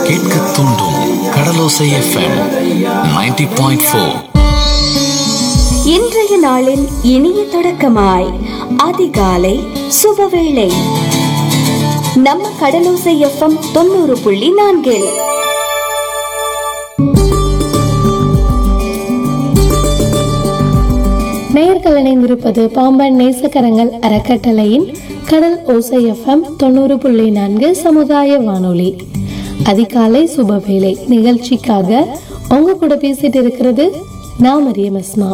கேட்க தூண்டும் கடலோசை FM 90.4. இன்றைய நாளின் இனிய தொடக்கமாய் அதிகாலை சுபவேளை நம்ம கடலோசை FM 90.4. நேயர்கள் இணைந்திருப்பது பாம்பன் நேசக்கரங்கள் அறக்கட்டளையின் கடல் ஓசை FM 90.4 சமுதாய வானொலி. அதிகாலை சுபவேளை நிகழ்ச்சிக்காக உங்க கூட பேசிட்டு இருக்கிறது நான் மரியம் அஸ்மா.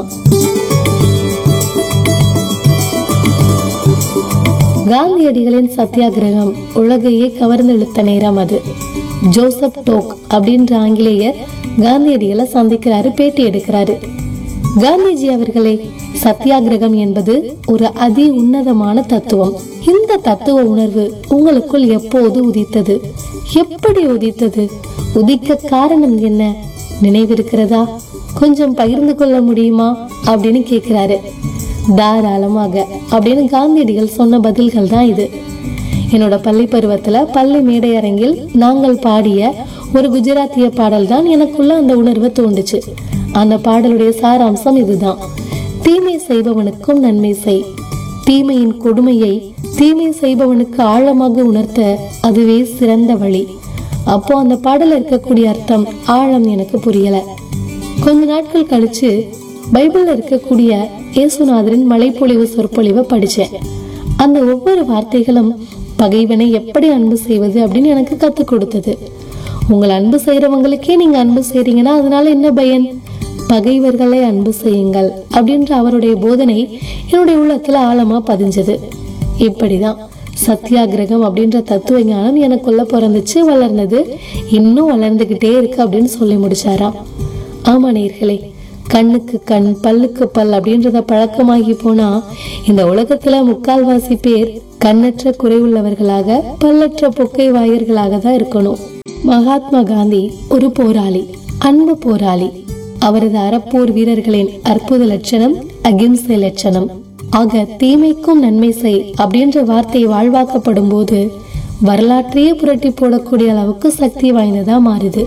காந்தியடிகளின் சத்தியாகிரகம் உலகையே கவர்ந்தெழுத்த நேரம் அது. ஜோசப் டோக் அப்படின்ற ஆங்கிலேயர் காந்தியடிகளை சந்திக்கிறாரு, பேட்டி எடுக்கிறாரு. காந்திஜி அவர்களே, சத்தியாகிரகம் என்பது ஒரு அதி உன்னதமான தத்துவம். இந்த தத்துவ உணர்வு உங்களுக்குள் எப்போது உதித்தது? எப்படி உதித்தது? உதிக்க காரணம் என்ன? நினைவிருக்கிறதா? கொஞ்சம் பகிர்ந்து கொள்ள முடியுமா அப்படின்னு கேட்கிறாரு. தாராளமாக அப்படின்னு காந்தியடிகள் சொன்ன பதில்கள் தான் இது. என்னோட பள்ளி பருவத்துல பள்ளி மேடை அரங்கில் நாங்கள் பாடிய ஒரு குஜராத்திய பாடல் தான் எனக்குள்ள அந்த உணர்வை தோண்டுச்சு. அந்த பாடலுடைய சாராம்சம் இதுதான்: தீமை செய்பவனுக்கும் நன்மை செய், தீமையின் கொடுமையை தீமை செய்பவனுக்கு ஆழமாக உணர்த்த அதுவே சிறந்த வழி. அப்போ அந்த பாடல இருக்கக்கூடிய அர்த்தம் ஆழம் எனக்கு புரியல. கொஞ்ச நாட்கள் கழிச்சு பைபிள்ல இருக்கக்கூடிய இயேசுநாதரின் மழைப்பொழிவு சொற்பொழிவை படிச்சேன். அந்த ஒவ்வொரு வார்த்தைகளும் பகைவனை எப்படி அன்பு செய்வது அப்படின்னு எனக்கு கத்துக் கொடுத்தது. உங்களை அன்பு செய்யறவங்களுக்கே நீங்க அன்பு செய்றீங்கன்னா அதனால என்ன பயன்? பகைவர்களை அன்பு செய்யுங்கள் அப்படின்ற அவருடைய போதனை என்னுடைய உள்ளத்துல ஆழமா பதிஞ்சது. இப்படிதான் சத்தியாகிரகம் அப்படின்ற தத்துவ ஞானம் எனக்குள்ள பிறந்துச்சு, வளர்ந்தது, இன்னும் வளர்ந்துகிட்டே இருக்கு அப்படின்னு சொல்லி முடிச்சாராம். ஆமா நேயர்களே, கண்ணுக்கு கண் பல்லுக்கு பல் அப்படின்றத பழக்கமாகி போனா இந்த உலகத்துல முக்கால்வாசி பேர் கண்ணற்ற குறைவுள்ளவர்களாக பல்லற்ற பொக்கை வாயர்களாக தான் இருக்கணும். மகாத்மா காந்தி ஒரு போராளி, அன்பு போராளி. அவரது அறப்போர் வீரர்களின் அற்புத லட்சணம் அகிம்சை லட்சணம். ஆக தீமைக்கும் நன்மை செய் அப்படின்ற வார்த்தை வாழ்வாக்கப்படும் போது வரலாற்றையே புரட்டி போடக்கூடிய அளவுக்கு சக்தி வாய்ந்ததா மாறுது.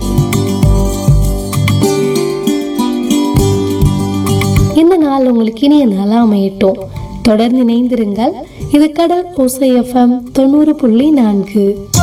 இந்த நாள் உங்களுக்கு இனிய நாளா அமையட்டும். தொடர்ந்து இணைந்திருங்கள். இது கடல் ஓசை FM 90.4.